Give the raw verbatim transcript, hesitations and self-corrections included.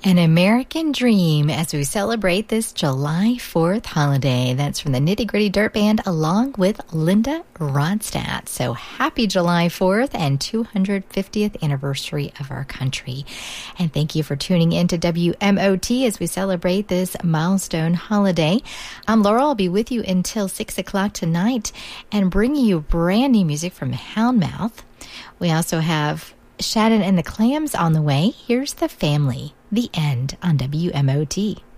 An American Dream as we celebrate this July fourth holiday. That's from the Nitty Gritty Dirt Band along with Linda Ronstadt. So happy July fourth and two hundred fiftieth anniversary of our country. And thank you for tuning in to W M O T as we celebrate this milestone holiday. I'm Laurel. I'll be with you until six o'clock tonight and bringing you brand new music from Houndmouth. We also have Shannon and the Clams on the way. Here's The Family. The End on W M O T.